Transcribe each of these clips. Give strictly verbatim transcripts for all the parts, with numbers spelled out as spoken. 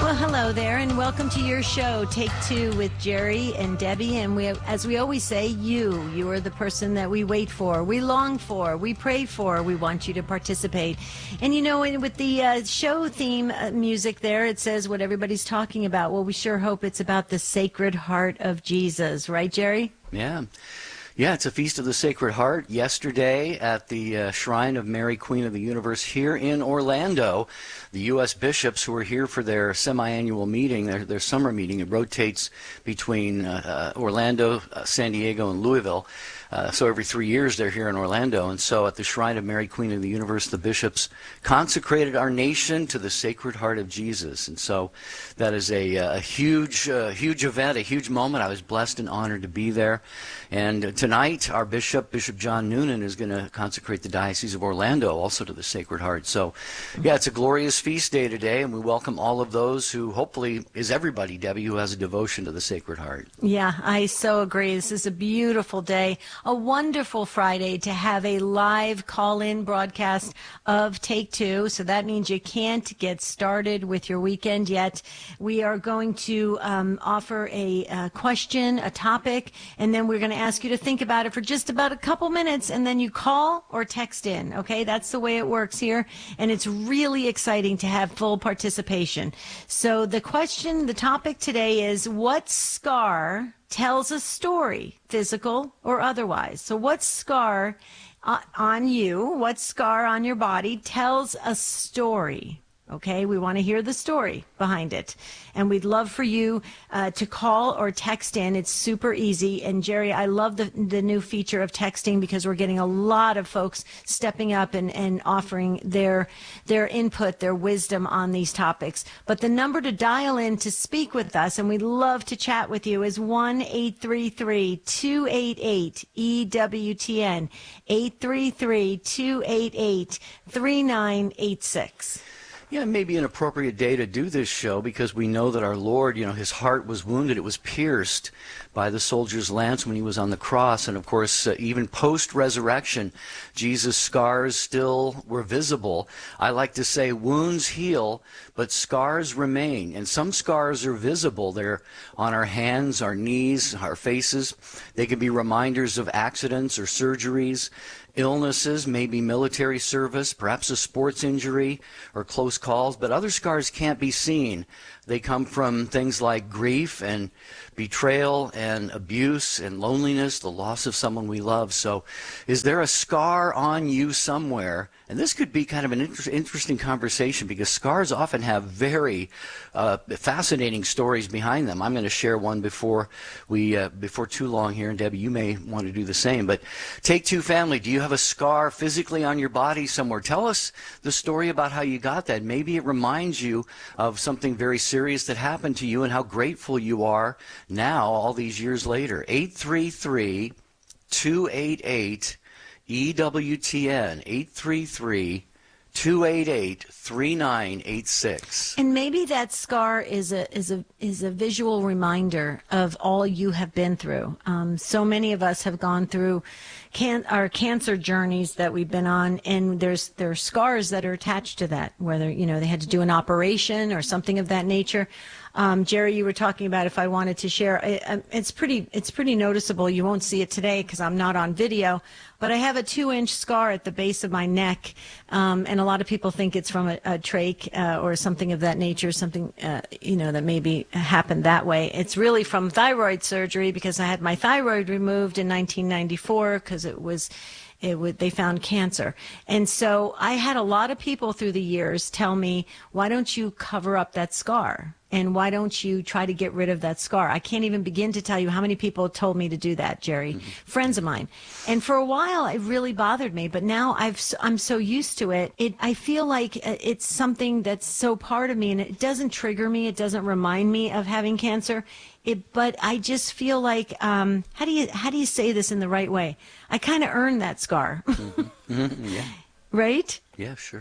Well, hello there, and welcome to your show, Take Two with Jerry and Debbie. And we, as we always say, you, you are the person that we wait for, we long for, we pray for. We want you to participate. And you know, with the uh, show theme uh, music there, it says what everybody's talking about. Well, we sure hope it's about the Sacred Heart of Jesus, right, Jerry? Yeah. Yeah, it's a Feast of the Sacred Heart. Yesterday at the uh, Shrine of Mary, Queen of the Universe here in Orlando, the U S bishops who are here for their semi-annual meeting, their, their summer meeting, it rotates between uh, uh, Orlando, uh, San Diego, and Louisville. Uh, so every three years they're here in Orlando. And so at the Shrine of Mary, Queen of the Universe, the bishops consecrated our nation to the Sacred Heart of Jesus. And so that is a, a huge, uh, huge event, a huge moment. I was blessed and honored to be there. And uh, tonight, our bishop, Bishop John Noonan, is going to consecrate the Diocese of Orlando also to the Sacred Heart. So, yeah, it's a glorious feast day today, and we welcome all of those who hopefully is everybody, Debbie, who has a devotion to the Sacred Heart. Yeah, I so agree. This is a beautiful day, a wonderful Friday to have a live call-in broadcast of Take Two. So that means you can't get started with your weekend yet. We are going to um, offer a, a question, a topic, and then we're going to ask you to think about it for just about a couple minutes, and then you call or text in. Okay, that's the way it works here, and it's really exciting to have full participation. So the question, the topic today is, what scar tells a story, physical or otherwise? So what scar uh, on you, what scar on your body tells a story? Okay, we want to hear the story behind it. And we'd love for you uh, to call or text in. It's super easy. And Jerry, I love the the new feature of texting because we're getting a lot of folks stepping up and, and offering their their input, their wisdom on these topics. But the number to dial in to speak with us, and we'd love to chat with you, is one eight three three, two eight eight, E W T N, eight three three, two eight eight, three nine eight six. Yeah, maybe an appropriate day to do this show because we know that our Lord, you know, his heart was wounded. It was pierced by the soldier's lance when he was on the cross. And, of course, uh, even post-resurrection, Jesus' scars still were visible. I like to say wounds heal, but scars remain. And some scars are visible. They're on our hands, our knees, our faces. They can be reminders of accidents or surgeries, illnesses, maybe military service, perhaps a sports injury or close calls, but other scars can't be seen. They come from things like grief and betrayal and abuse and loneliness, the loss of someone we love. So is there a scar on you somewhere? And this could be kind of an inter- interesting conversation because scars often have very uh, fascinating stories behind them. I'm going to share one before we uh, before too long here, and Debbie, you may want to do the same. But Take Two family, do you have a scar physically on your body somewhere? Tell us the story about how you got that. Maybe it reminds you of something very serious that happened to you and how grateful you are now, all these years later. eight three three, two eight eight, E W T N, eight three three, two eight eight, three nine eight six. And maybe that scar is a is a is a visual reminder of all you have been through. Um, so many of us have gone through can our cancer journeys that we've been on, and there's there are scars that are attached to that, whether you know they had to do an operation or something of that nature. Um, Jerry, you were talking about if I wanted to share. I, it's pretty it's pretty noticeable. You won't see it today because I'm not on video, but I have a two-inch scar at the base of my neck, um, and a lot of people think it's from a, a trach uh, or something of that nature, something uh, you know that maybe happened that way. It's really from thyroid surgery because I had my thyroid removed in nineteen ninety-four because it was. It would, they found cancer. And so I had a lot of people through the years tell me, why don't you cover up that scar? And why don't you try to get rid of that scar? I can't even begin to tell you how many people told me to do that, Jerry, mm-hmm. friends of mine. And for a while, it really bothered me. But now I've, I'm so used to it. It, I feel like it's something that's so part of me, and it doesn't trigger me. It doesn't remind me of having cancer. It, but I just feel like, um, how do you how do you say this in the right way? I kind of earned that scar, mm-hmm. Mm-hmm. Yeah. Right? Yeah, sure.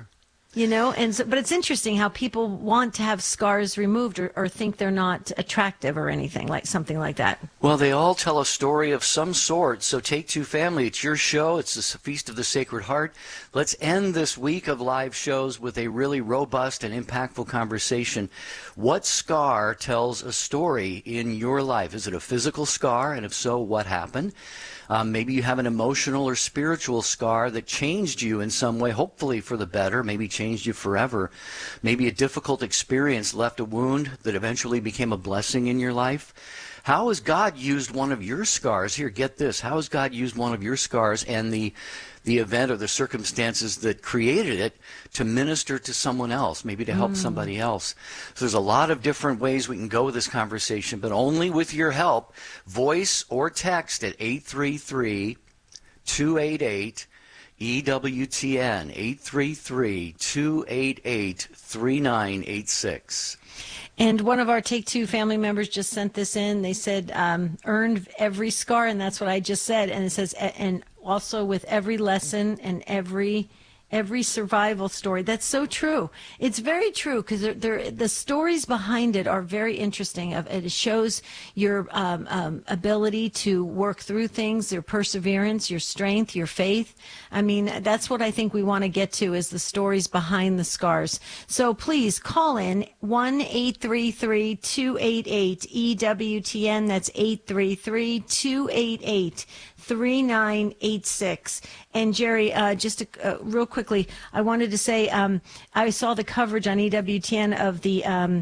You know, and so, but it's interesting how people want to have scars removed or, or think they're not attractive or anything like something like that. Well, they all tell a story of some sort. So Take Two Family, it's your show. It's the Feast of the Sacred Heart. Let's end this week of live shows with a really robust and impactful conversation. What scar tells a story in your life? Is it a physical scar? And if so, what happened? Um, maybe you have an emotional or spiritual scar that changed you in some way, hopefully for the better, maybe changed you forever. Maybe a difficult experience left a wound that eventually became a blessing in your life. How has God used one of your scars? Here, get this. How has God used one of your scars and the the event or the circumstances that created it to minister to someone else, maybe to help mm. somebody else? So there's a lot of different ways we can go with this conversation, but only with your help. Voice or text at eight three three, two eight eight, E W T N, eight three three, two eight eight, three nine eight six. And one of our Take Two family members just sent this in. They said, um, earned every scar, and that's what I just said. And it says, and also with every lesson and every every survival story. That's so true. It's very true because the stories behind it are very interesting. It shows your um, um, ability to work through things, your perseverance, your strength, your faith. I mean, that's what I think we want to get to is the stories behind the scars. So please call in one eight three three, two eight eight, E W T N. That's eight three three, two eight eight, three nine eight six. And Jerry, uh, just to, uh, real quickly, I wanted to say um, I saw the coverage on E W T N of the um,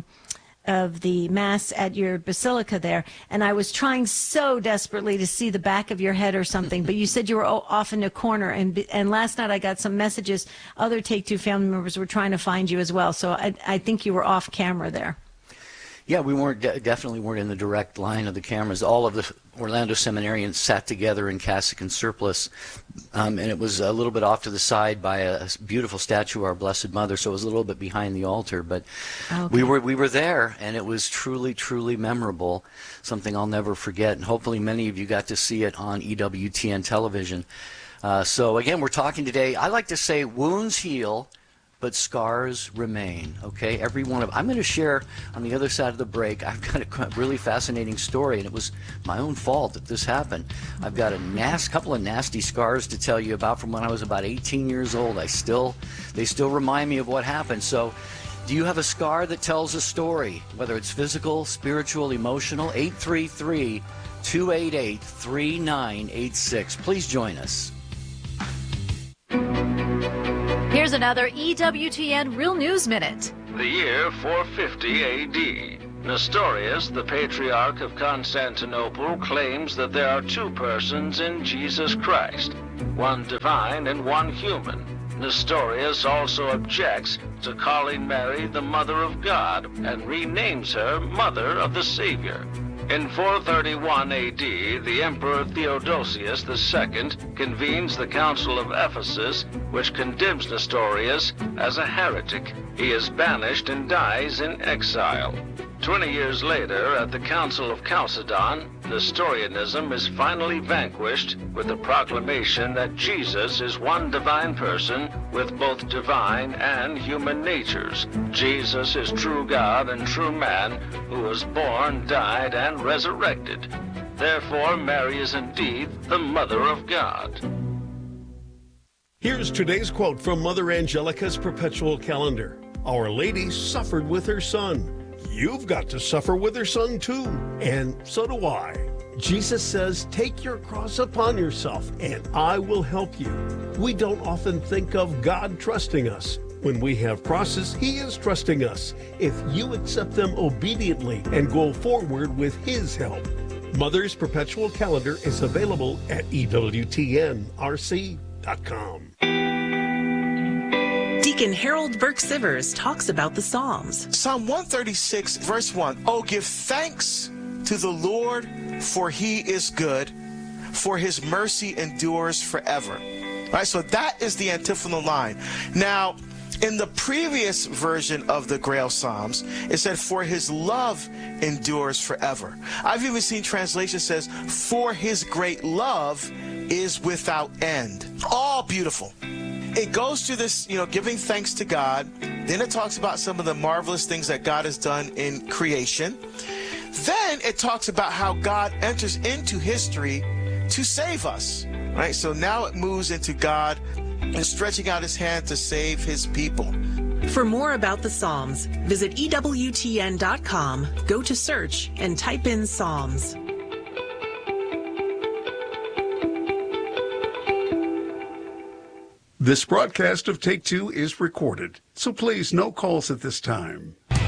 of the mass at your basilica there, and I was trying so desperately to see the back of your head or something, but you said you were off in a corner, and and last night I got some messages. Other Take Two family members were trying to find you as well, so I, I think you were off camera there. Yeah, we weren't de- definitely weren't in the direct line of the cameras. All of the Orlando seminarians sat together in cassock and surplice, um, and it was a little bit off to the side by a beautiful statue of our Blessed Mother, so it was a little bit behind the altar. But okay. we were we were there, and it was truly, truly memorable, something I'll never forget. And hopefully many of you got to see it on E W T N television. Uh, so again, we're talking today, I like to say wounds heal, but scars remain, okay? Every one of I'm going to share on the other side of the break. I've got a really fascinating story, and it was my own fault that this happened. I've got a nas- couple of nasty scars to tell you about from when I was about eighteen years old. I still, they still remind me of what happened. So, do you have a scar that tells a story, whether it's physical, spiritual, emotional? eight three three, two eight eight, three nine eight six. Please join us. Here's another E W T N Real News Minute. The year four fifty A D. Nestorius, the Patriarch of Constantinople, claims that there are two persons in Jesus Christ, one divine and one human. Nestorius also objects to calling Mary the Mother of God and renames her Mother of the Savior. In four thirty-one A D, the Emperor Theodosius the Second convenes the Council of Ephesus, which condemns Nestorius as a heretic. He is banished and dies in exile. Twenty years later, at the Council of Chalcedon, Nestorianism is finally vanquished with the proclamation that Jesus is one divine person with both divine and human natures. Jesus is true God and true man who was born, died, and resurrected. Therefore, Mary is indeed the Mother of God. Here's today's quote from Mother Angelica's perpetual calendar. Our Lady suffered with her son. You've got to suffer with her son too, and so do I. Jesus says, take your cross upon yourself, and I will help you. We don't often think of God trusting us. When we have crosses, He is trusting us, if you accept them obediently and go forward with His help. Mother's perpetual calendar is available at E W T N R C dot com. Deacon Harold Burke-Sivers talks about the Psalms. Psalm one thirty-six, verse one. Oh, give thanks to the Lord, for He is good, for His mercy endures forever. All right, so that is the antiphonal line. Now, in the previous version of the Grail Psalms, it said, for His love endures forever. I've even seen translation says, for His great love is without end. All beautiful. it goes through this, you know, giving thanks to God. Then it talks about some of the marvelous things that God has done in creation. Then it talks about how God enters into history to save us, right? So now it moves into God and stretching out his hand to save his people. For more about the Psalms, visit E W T N dot com, go to search, and type in Psalms. This broadcast of Take Two is recorded, so please no calls at this time. Well,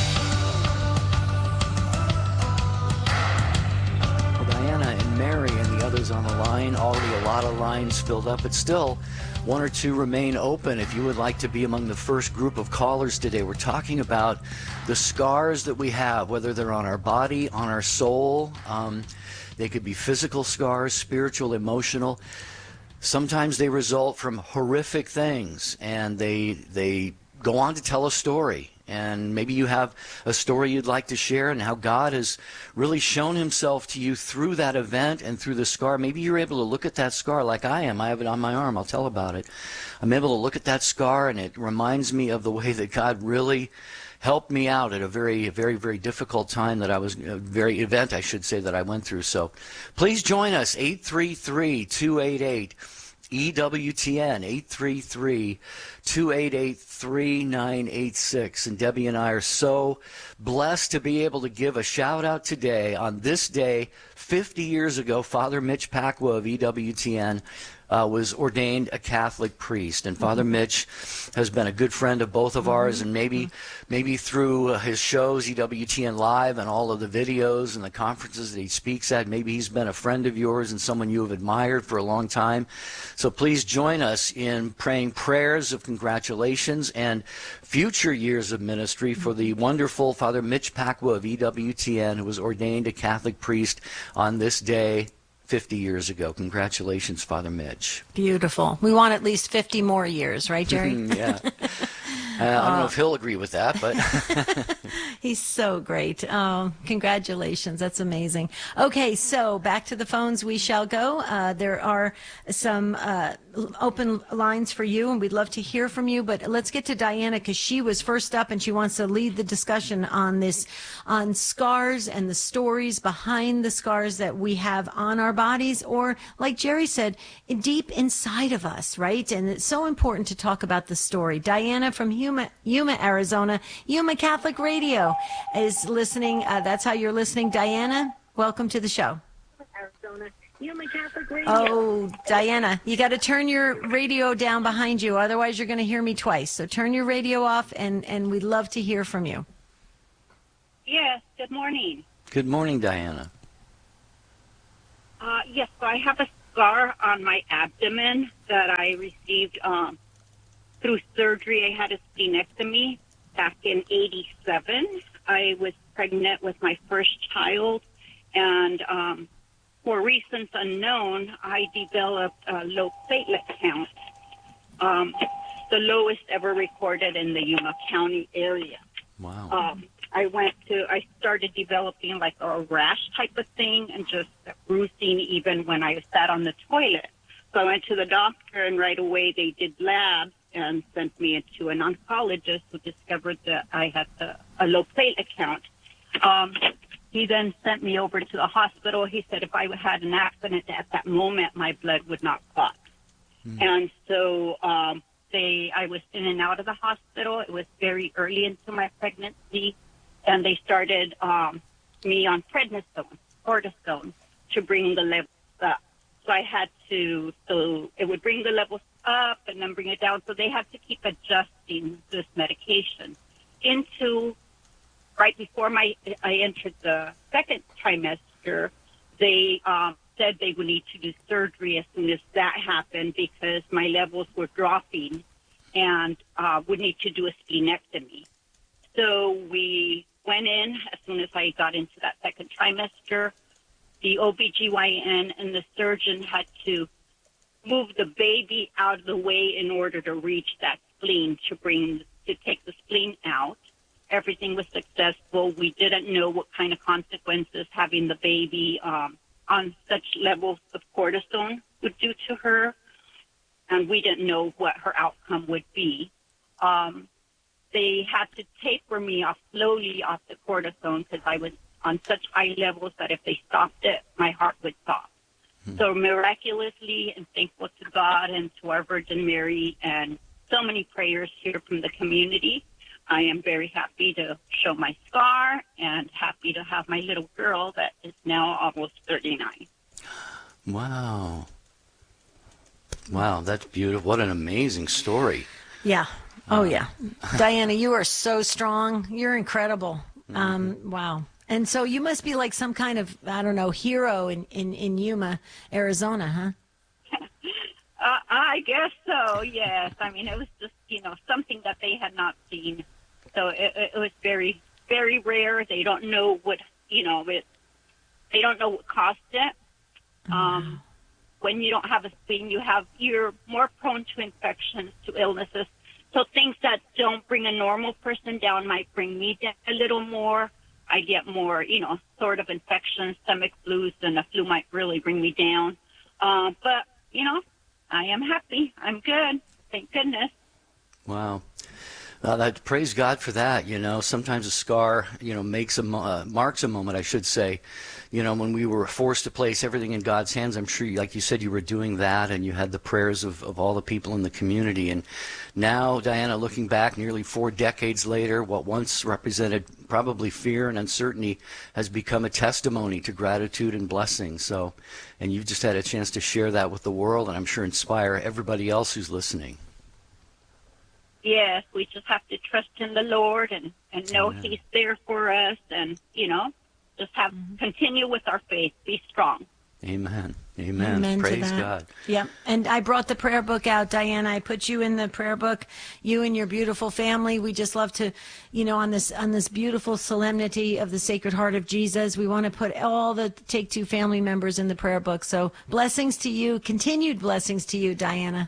Diana and Mary and the others on the line, already a lot of lines filled up, but still one or two remain open. If you would like to be among the first group of callers today, we're talking about the scars that we have, whether they're on our body, on our soul. Um, they could be physical scars, spiritual, emotional. Sometimes they result from horrific things, and they they go on to tell a story. And maybe you have a story you'd like to share and how God has really shown himself to you through that event and through the scar. Maybe you're able to look at that scar like I am. I have it on my arm. I'll tell about it. I'm able to look at that scar, and it reminds me of the way that God really helped me out at a very, very, very difficult time that I was, a very event, I should say, that I went through. So please join us, eight three three, two eight eight, E W T N, eight three three, two eight eight, three nine eight six. And Debbie and I are so blessed to be able to give a shout out today on this day, fifty years ago. Father Mitch Pacwa of E W T N Uh, was ordained a Catholic priest, and Father mm-hmm. Mitch has been a good friend of both of mm-hmm. ours, and maybe maybe through uh, his shows, E W T N Live, and all of the videos and the conferences that he speaks at, maybe he's been a friend of yours and someone you have admired for a long time. So please join us in praying prayers of congratulations and future years of ministry for the wonderful Father Mitch Pacwa of E W T N, who was ordained a Catholic priest on this day fifty years ago. Congratulations, Father Mitch. Beautiful. We want at least fifty more years, right, Jerry? Yeah. Uh, I don't know if he'll agree with that, but he's so great. Oh, congratulations. That's amazing. Okay, so back to the phones we shall go. Uh, there are some uh, open lines for you, and we'd love to hear from you, but let's get to Diana, because she was first up, and she wants to lead the discussion on this, on scars and the stories behind the scars that we have on our bodies, or like Jerry said, deep inside of us, right? And it's so important to talk about the story. Diana from Yuma, Yuma, Arizona, Yuma Catholic Radio is listening. Uh, that's how you're listening. Diana, welcome to the show. Arizona, Yuma Catholic Radio. Oh, Diana, you got to turn your radio down behind you. Otherwise, you're going to hear me twice. So turn your radio off, and, and we'd love to hear from you. Yes, good morning. Good morning, Diana. Uh, yes, so I have a scar on my abdomen that I received um, through surgery. I had a splenectomy back in eighty-seven. I was pregnant with my first child, and um, for reasons unknown, I developed a low platelet count, um, the lowest ever recorded in the Yuma County area. Wow. Um, I went to, I started developing like a rash type of thing and just bruising even when I sat on the toilet. So I went to the doctor, and right away they did labs and sent me into an oncologist who discovered that I had the, a low platelet count. Um, he then sent me over to the hospital. He said if I had an accident at that moment, my blood would not clot. Mm. And so um, they, I was in and out of the hospital. It was very early into my pregnancy. And they started um, me on prednisone, cortisone, to bring the levels up. So I had to, so it would bring the levels up and then bring it down. So they had to keep adjusting this medication. Into, right before my I entered the second trimester, they um, said they would need to do surgery as soon as that happened because my levels were dropping and uh, would need to do a splenectomy. So we went in as soon as I got into that second trimester. The O B G Y N and the surgeon had to move the baby out of the way in order to reach that spleen, to bring, to take the spleen out. Everything was successful. We didn't know what kind of consequences having the baby um, on such levels of cortisone would do to her. and we didn't know what her outcome would be. Um, they had to taper me off slowly off the cortisone because I was on such high levels that if they stopped it, my heart would stop. Hmm. So miraculously, and thankful to God and to our Virgin Mary and so many prayers here from the community, I am very happy to show my scar and happy to have my little girl that is now almost thirty-nine. Wow. Wow, that's beautiful. What an amazing story. Yeah. Oh, yeah. Diana, you are so strong. You're incredible. Mm-hmm. Um, wow. And so you must be like some kind of, I don't know, hero in, in, in Yuma, Arizona, huh? uh, I guess so, yes. I mean, it was just, you know, something that they had not seen. So it, it was very, very rare. They don't know what, you know, it, they don't know what caused it. Um, oh. When you don't have a spleen, you have, you're more prone to infections, to illnesses. So things that don't bring a normal person down might bring me down a little more. I get more, you know, sort of infections, stomach flus, and the flu might really bring me down. Uh, but, you know, I am happy. I'm good. Thank goodness. Wow. Uh, that, praise God for that. You know, sometimes a scar, you know, makes a, uh, marks a moment, I should say. You know, when we were forced to place everything in God's hands, I'm sure, like you said, you were doing that, and you had the prayers of, of all the people in the community. And now, Diana, looking back nearly four decades later, what once represented probably fear and uncertainty has become a testimony to gratitude and blessing. So, and you've just had a chance to share that with the world, and I'm sure inspire everybody else who's listening. Yes, we just have to trust in the Lord and, and know Amen. He's there for us, and, you know, just have mm-hmm. continue with our faith. Be strong. Amen. Amen. Amen. Praise God. Yep. And I brought the prayer book out, Diana. I put you in the prayer book, you and your beautiful family. We just love to, you know, on this on this beautiful solemnity of the Sacred Heart of Jesus, we want to put all the Take Two family members in the prayer book. So blessings to you, continued blessings to you, Diana.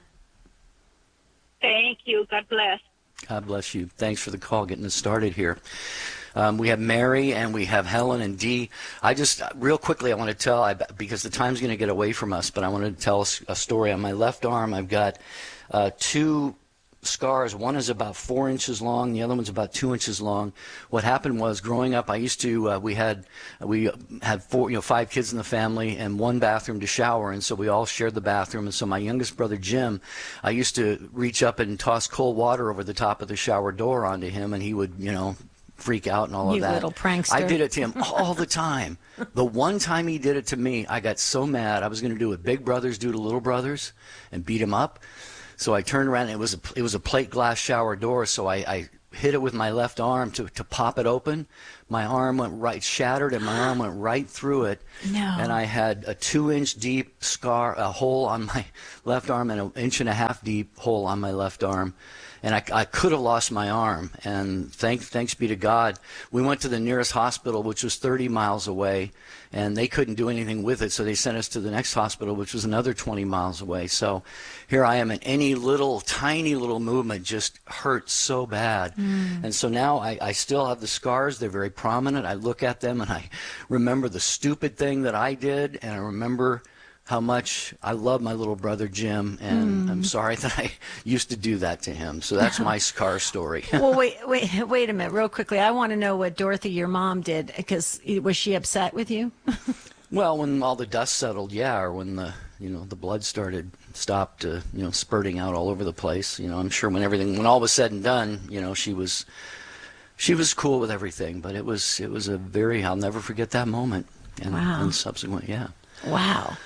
Thank you. God bless. God bless you. Thanks for the call, getting us started here. Um, we have Mary and we have Helen and Dee. I just, real quickly, I want to tell, I, because the time's going to get away from us, but I wanted to tell a, a story. On my left arm, I've got uh, two scars. One is about four inches long. The other one's about two inches long. What happened was, growing up, I used to, uh, we had, we had four, you know, five kids in the family and one bathroom to shower, and so we all shared the bathroom. And so my youngest brother, Jim, I used to reach up and toss cold water over the top of the shower door onto him, and he would, you know, freak out and all you of that. You little prankster. I did it to him all the time. The one time he did it to me, I got so mad. I was going to do what big brothers do to little brothers and beat him up. So I turned around, and it was a, it was a plate glass shower door, so I, I hit it with my left arm to, to pop it open. My arm went right, shattered, and my arm went right through it. No. And I had a two-inch deep scar, a hole on my left arm, and an inch and a half deep hole on my left arm. And I, I could have lost my arm. And thank, thanks be to God, we went to the nearest hospital, which was thirty miles away, and they couldn't do anything with it, so they sent us to the next hospital, which was another twenty miles away. So here I am, and any little, tiny little movement just hurts so bad. Mm. And so now I, I still have the scars. They're very prominent. I look at them, and I remember the stupid thing that I did, and I remember how much I love my little brother Jim, and mm. I'm sorry that I used to do that to him. So that's my scar story. Well, wait, wait, wait a minute, real quickly. I want to know what Dorothy, your mom, did, because was she upset with you? Well, when all the dust settled, yeah, or when the you know the blood started stopped, uh, you know, spurting out all over the place. You know, I'm sure when everything, when all was said and done, you know, she was she was cool with everything. But it was it was a very, I'll never forget that moment. And, wow. and subsequent, yeah. Wow.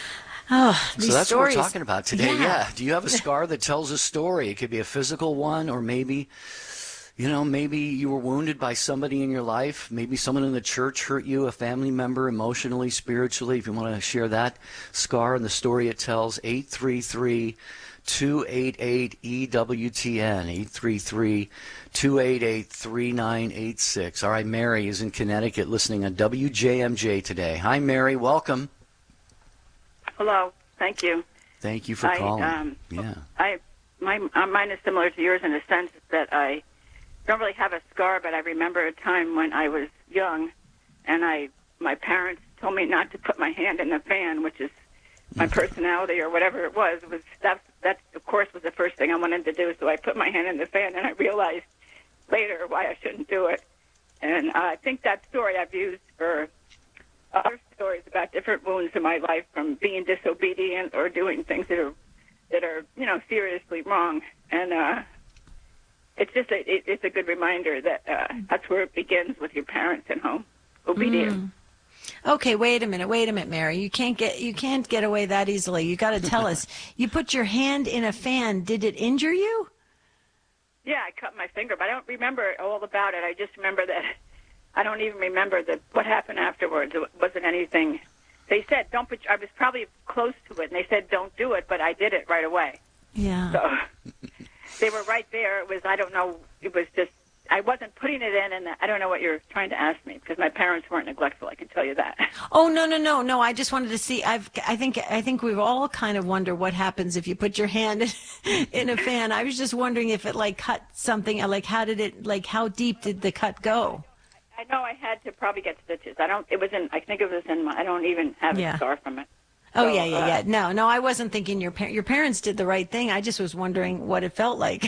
Oh, these so that's stories. what we're talking about today. Yeah. yeah. Do you have a scar that tells a story? It could be a physical one, or maybe, you know, maybe you were wounded by somebody in your life. Maybe someone in the church hurt you, a family member, emotionally, spiritually. If you want to share that scar and the story it tells, eight three three, two eight eight, E W T N, eight three three, two eight eight, three nine eight six. All right, Mary is in Connecticut listening on W J M J today. Hi, Mary. Welcome. Hello. Thank you. Thank you for I, calling. Um, yeah. I my uh, mine is similar to yours in the sense that I don't really have a scar, but I remember a time when I was young, and I my parents told me not to put my hand in the fan, which is my personality or whatever it was. It was that's that, of course, was the first thing I wanted to do. So I put my hand in the fan, and I realized later why I shouldn't do it. And uh, I think that story I've used for other stories about different wounds in my life, from being disobedient or doing things that are, that are you know, seriously wrong. And uh, it's just a, it, it's a good reminder that uh, that's where it begins, with your parents at home, obedience. Mm. Okay, wait a minute, wait a minute, Mary. You can't get you can't get away that easily. You got to tell us. You put your hand in a fan. Did it injure you? Yeah, I cut my finger, but I don't remember all about it. I just remember that. I don't even remember the, what happened afterwards. It wasn't anything. They said don't put. I was probably close to it, and they said don't do it, but I did it right away. Yeah. So they were right there. It was. I don't know. It was just. I wasn't putting it in, and I don't know what you're trying to ask me, because my parents weren't neglectful. I can tell you that. Oh no no no no! I just wanted to see. I've I think I think we've all kind of wonder what happens if you put your hand in, in a fan. I was just wondering if it like cut something. Like how did it? Like how deep did the cut go? I know I had to probably get stitches. I don't. It was in. I think it was in my. I don't even have Yeah. a scar from it. Oh So, yeah yeah uh, yeah. No no, I wasn't thinking your par- your parents did the right thing. I just was wondering what it felt like.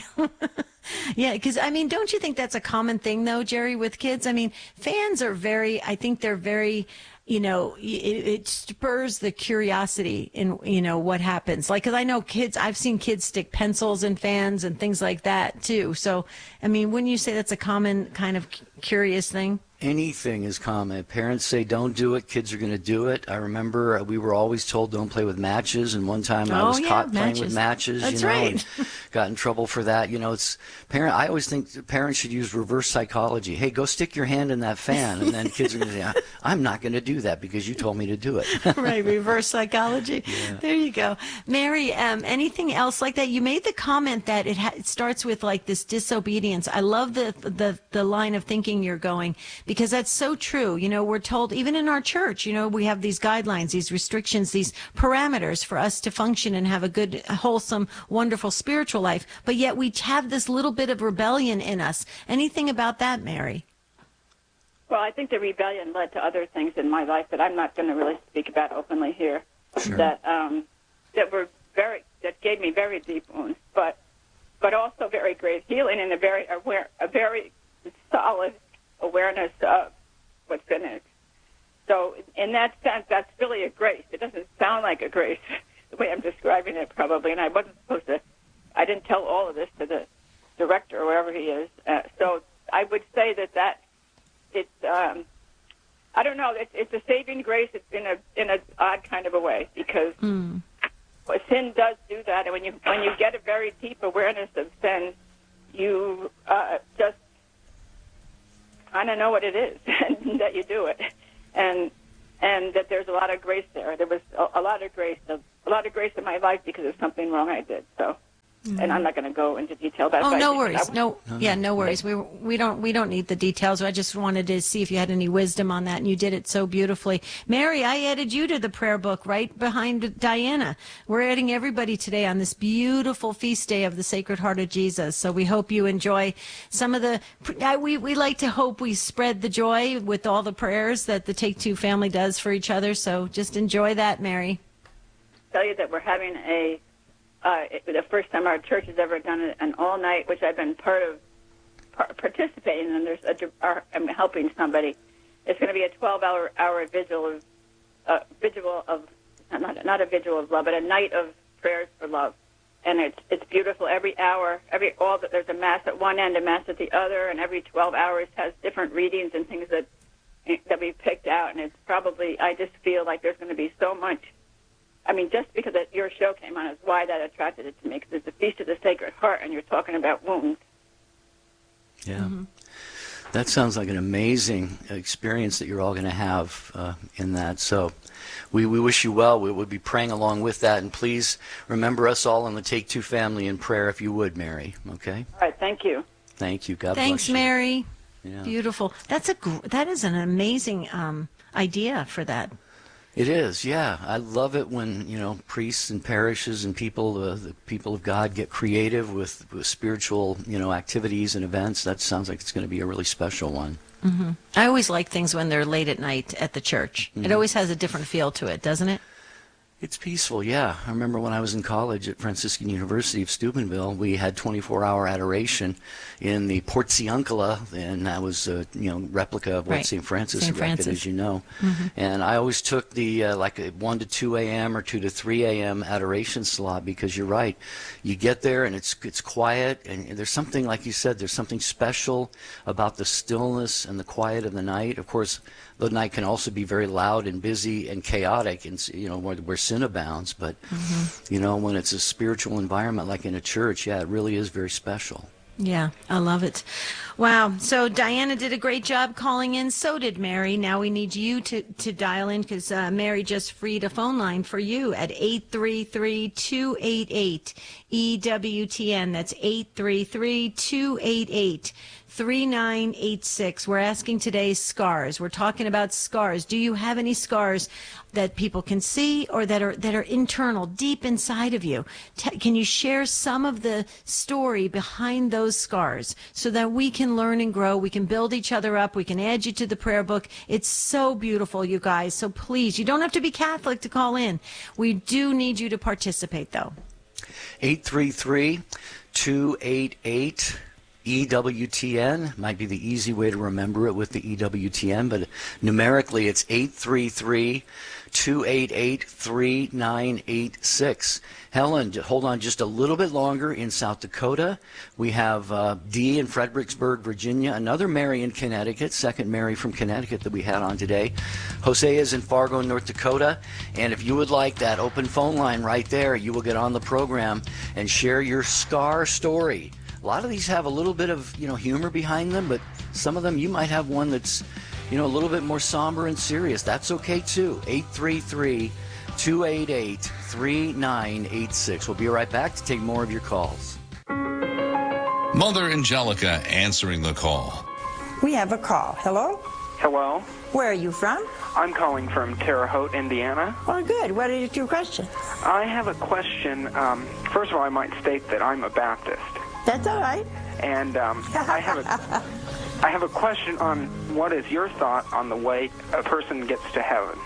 Yeah, because, I mean, don't you think that's a common thing, though, Jerry, with kids? I mean, fans are very, I think they're very, you know, it, it spurs the curiosity in, you know, what happens. Like, because I know kids, I've seen kids stick pencils in fans and things like that, too. So, I mean, wouldn't you say that's a common kind of curious thing? Anything is common. Parents say don't do it, kids are going to do it. I remember we were always told don't play with matches, and one time I Oh, was yeah, caught playing matches. with matches, That's you know, right. and got in trouble for that. You know, it's parent. I always think that parents should use reverse psychology. Hey, go stick your hand in that fan, and then kids are going to say, "I- I'm not going to do that because you told me to do it." Right, reverse psychology. There you go. Mary, um, anything else like that? You made the comment that it, ha- it starts with like this disobedience. I love the, the, the line of thinking you're going, because that's so true. You know, we're told, even in our church, you know, we have these guidelines, these restrictions, these parameters for us to function and have a good, wholesome, wonderful spiritual life. But yet we have this little bit of rebellion in us. Anything about that, Mary? Well, I think the rebellion led to other things in my life that I'm not going to really speak about openly here. Sure. That um, that were very that gave me very deep wounds, but but also very great healing and a very aware, a very solid awareness of what's in it. So in that sense, that's really a grace. It doesn't sound like a grace the way I'm describing it, probably. And I wasn't supposed to. I didn't tell all of this to the director or wherever he is. Uh, so I would say that that. It's, um, I don't know, it's, it's a saving grace in a in a odd kind of a way, because Mm. sin does do that, and when you when you get a very deep awareness of sin, you uh, just kind of know what it is, and that you do it, and and that there's a lot of grace there. There was a, a lot of grace, a, a lot of grace in my life because of something wrong I did. So. And I'm not going to go into detail about Oh, that. no worries. No, yeah, no worries. We we don't we don't need the details. I just wanted to see if you had any wisdom on that, and you did it so beautifully. Mary, I added you to the prayer book right behind Diana. We're adding everybody today on this beautiful feast day of the Sacred Heart of Jesus. So we hope you enjoy some of the. I, we we like to hope we spread the joy with all the prayers that the Take Two family does for each other. So just enjoy that, Mary. Tell you that we're having a. Uh, it, the first time our church has ever done an all-night, which I've been part of par- participating in. There's a, our, I'm helping somebody. It's going to be a twelve-hour hour vigil of uh, vigil of not not a vigil of love, but a night of prayers for love, and it's it's beautiful. Every hour, every all that there's a mass at one end, a mass at the other, and every twelve hours has different readings and things that that we picked out. And it's probably I just feel like there's going to be so much. I mean, just because it, your show came on is why that attracted it to me, because it's the Feast of the Sacred Heart, and you're talking about wounds. Yeah. Mm-hmm. That sounds like an amazing experience that you're all going to have uh, in that. So we, we wish you well. We would be praying along with that. And please remember us all in the Take Two family in prayer, if you would, Mary. Okay? All right, thank you. Thank you. God Thanks, bless you. Mary. Yeah. Beautiful. That's a gr- that is an amazing um, idea for that. It is, yeah. I love it when, you know, priests and parishes and people, uh, the people of God get creative with, with spiritual, you know, activities and events. That sounds like it's going to be a really special one. Mm-hmm. I always like things when they're late at night at the church. Mm-hmm. It always has a different feel to it, doesn't it? It's peaceful, yeah. I remember when I was in college at Franciscan University of Steubenville, we had twenty-four hour adoration in the Portiuncula, and that was a you know replica of what Right. Saint Francis Saint erected, Francis. as you know. Mhm. And I always took the uh, like a one to two a.m. or two to three a.m. adoration slot, because you're right. You get there and it's it's quiet, and there's something, like you said, there's something special about the stillness and the quiet of the night. Of course, the night can also be very loud and busy and chaotic, and you know where, where sin abounds. But Mhm. you know, when it's a spiritual environment like in a church, yeah, it really is very special. Yeah, I love it. Wow. So Diana did a great job calling in. So did Mary. Now we need you to, to dial in, because uh, Mary just freed a phone line for you at eight three three, two eight eight, E W T N. That's eight three three, two eight eight, three nine eight six. We're asking today scars. We're talking about scars. Do you have any scars that people can see, or that are that are internal, deep inside of you? T- can you share some of the story behind those scars, so that we can learn and grow, we can build each other up, we can add you to the prayer book? It's so beautiful, you guys. So please, you don't have to be Catholic to call in. We do need you to participate, though. eight three three, two eight eight, E W T N might be the easy way to remember it with the E W T N, but numerically it's eight three three, two eight eight, three nine eight six. Helen, hold on just a little bit longer in South Dakota. We have uh, Dee in Fredericksburg, Virginia, another Mary in Connecticut, second Mary from Connecticut that we had on today. Jose is in Fargo, North Dakota, and if you would like that open phone line right there, you will get on the program and share your scar story. A lot of these have a little bit of, you know, humor behind them, but some of them you might have one that's, you know, a little bit more somber and serious. That's okay too. eight three three, two eight eight, three nine eight six. We'll be right back to take more of your calls. Mother Angelica answering the call. We have a call. Hello? Hello. Where are you from? I'm calling from Terre Haute, Indiana. Oh, good. What is your question? I have a question. Um, first of all, I might state that I'm a Baptist. That's all right. And um, I have a, I have a question on what is your thought on the way a person gets to heaven?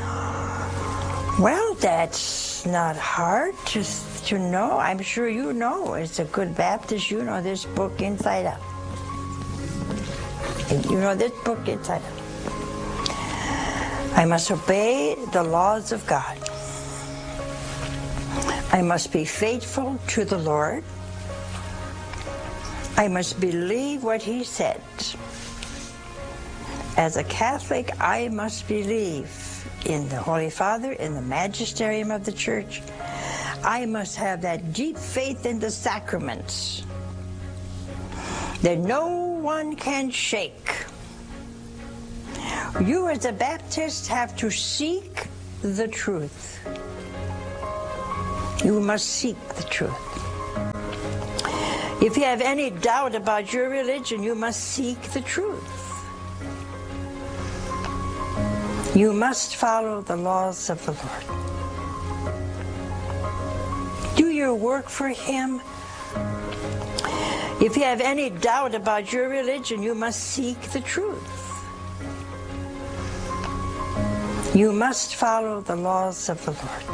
Well, that's not hard to, to know. I'm sure you know. As a good Baptist, you know this book inside out. And you know this book inside out. I must obey the laws of God. I must be faithful to the Lord. I must believe what he said. As a Catholic, I must believe in the Holy Father, in the magisterium of the Church. I must have that deep faith in the sacraments that no one can shake. You as a Baptist have to seek the truth. You must seek the truth. If you have any doubt about your religion, you must seek the truth. You must follow the laws of the Lord. Do your work for him. If you have any doubt about your religion, you must seek the truth. You must follow the laws of the Lord.